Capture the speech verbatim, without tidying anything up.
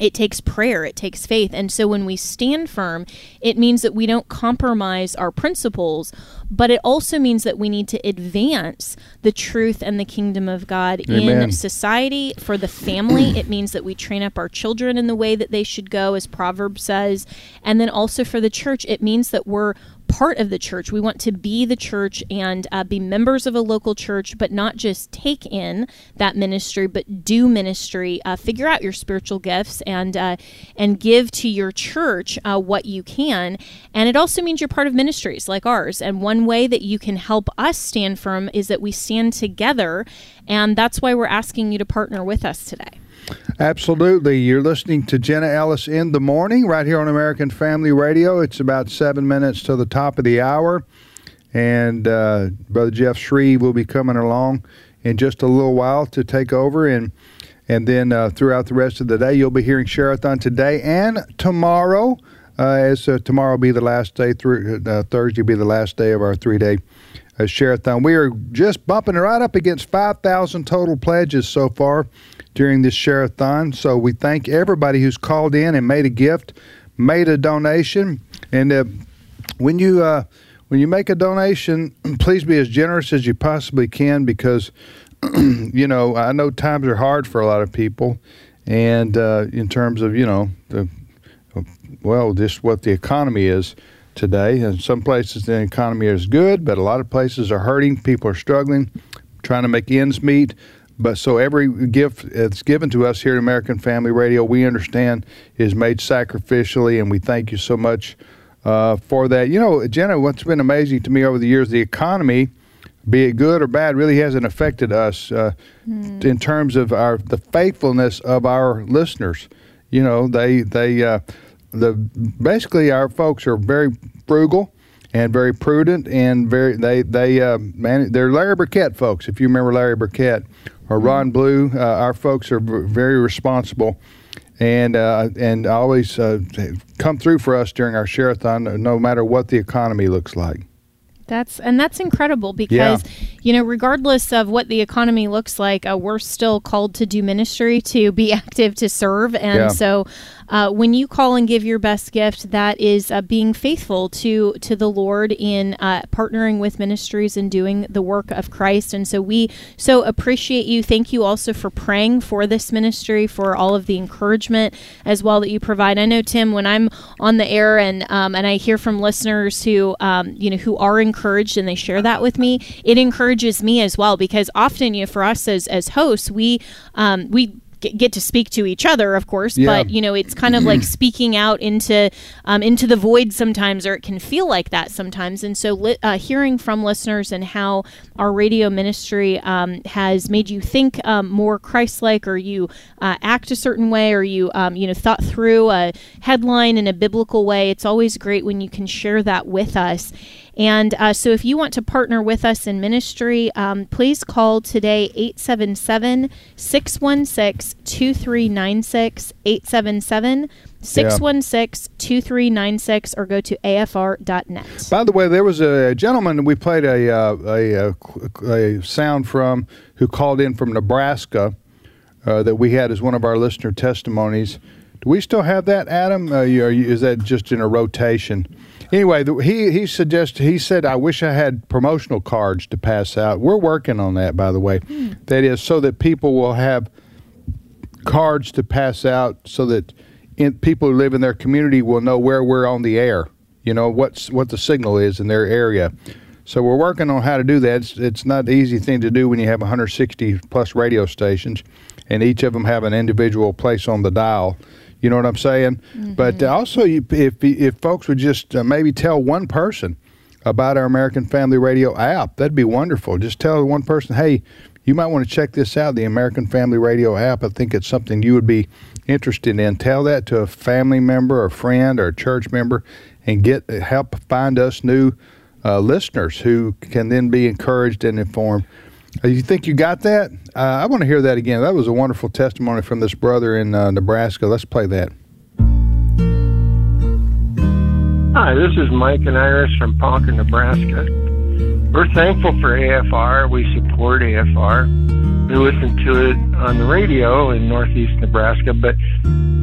It takes prayer, it takes faith. And so when we stand firm, it means that we don't compromise our principles, but it also means that we need to advance the truth and the kingdom of God Amen. In society. For the family, it means that we train up our children in the way that they should go, as Proverbs says. And then also for the church, it means that we're part of the church. We want to be the church and uh, be members of a local church, but not just take in that ministry, but do ministry. Uh, figure out your spiritual gifts and uh, and give to your church uh, what you can. And it also means you're part of ministries like ours. And one way that you can help us stand firm is that we stand together. And that's why we're asking you to partner with us today. Absolutely. You're listening to Jenna Ellis in the Morning right here on American Family Radio. It's about seven minutes to the top of the hour. And uh, Brother Jeff Shreve will be coming along in just a little while to take over. And and then uh, throughout the rest of the day, you'll be hearing Share-a-thon today and tomorrow. Uh, as uh, tomorrow will be the last day, through uh, Thursday will be the last day of our three-day uh, Share-a-thon. We are just bumping right up against five thousand total pledges so far during this Share-a-thon. So we thank everybody who's called in and made a gift, made a donation. And uh, when you uh, when you make a donation, please be as generous as you possibly can, because, you know, I know times are hard for a lot of people. And uh, in terms of, you know, the well, just what the economy is today. And some places the economy is good, but a lot of places are hurting. People are struggling, trying to make ends meet. But so every gift that's given to us here at American Family Radio, we understand is made sacrificially, and we thank you so much uh, for that. You know, Jenna, what's been amazing to me over the years, the economy, be it good or bad, really hasn't affected us uh, mm. in terms of our the faithfulness of our listeners. You know, they they uh, the basically our folks are very frugal and very prudent, and very they they uh, man they're Larry Burkett folks. If you remember Larry Burkett or Ron Blue, uh, our folks are v- very responsible, and uh, and always uh, come through for us during our Share-a-thon, no matter what the economy looks like. That's and that's incredible because, yeah. you know, regardless of what the economy looks like, uh, we're still called to do ministry, to be active, to serve. And yeah. so uh, when you call and give your best gift, that is uh, being faithful to, to the Lord in uh, partnering with ministries and doing the work of Christ. And so we so appreciate you. Thank you also for praying for this ministry, for all of the encouragement as well that you provide. I know, Tim, when I'm on the air and um, and I hear from listeners who, um, you know, who are encouraged, encouraged and they share that with me, it encourages me as well, because often, you know, for us as as hosts, we um we get to speak to each other, of course, yeah. but, you know, it's kind of like speaking out into um, into the void sometimes, or it can feel like that sometimes. And so li- uh, hearing from listeners and how our radio ministry um, has made you think um, more Christ-like, or you uh, act a certain way, or you, um, you know, thought through a headline in a biblical way, it's always great when you can share that with us. And uh, so if you want to partner with us in ministry, um, please call today eight seven seven, six one six, two three nine six, eight seven seven, six one six, two three nine six, or go to A F R dot net. By the way, there was a gentleman we played a, uh, a, a, a sound from who called in from Nebraska uh, that we had as one of our listener testimonies. Do we still have that, Adam? Uh, you, is that just in a rotation? Anyway, the, he he suggested, he said, I wish I had promotional cards to pass out. We're working on that, by the way. Hmm. That is so that people will have cards to pass out, so that in, people who live in their community will know where we're on the air, you know, what's what the signal is in their area. So we're working on how to do that. It's, it's not an easy thing to do when you have one hundred sixty plus radio stations, and each of them have an individual place on the dial. You know what I'm saying? Mm-hmm. But also, you, if if folks would just uh, maybe tell one person about our American Family Radio app, that'd be wonderful. Just tell one person, hey, you might want to check this out, the American Family Radio app. I think it's something you would be interested in. Tell that to a family member, or friend, or a church member, and get help find us new uh, listeners who can then be encouraged and informed. Uh, you think you got that? Uh, I want to hear that again. That was a wonderful testimony from this brother in uh, Nebraska. Let's play that. Hi, this is Mike and Iris from Ponca, Nebraska. We're thankful for A F R. We support A F R. We listen to it on the radio in northeast Nebraska, but